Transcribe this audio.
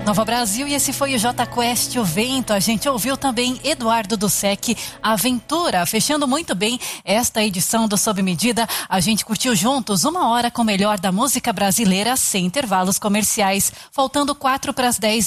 Nova Brasil, e esse foi o J Quest, o Vento. A gente ouviu também Eduardo Dussek, Aventura. Fechando muito bem esta edição do Sob Medida, a gente curtiu juntos 1 hora com o melhor da música brasileira sem intervalos comerciais. Faltando 4 para as 10.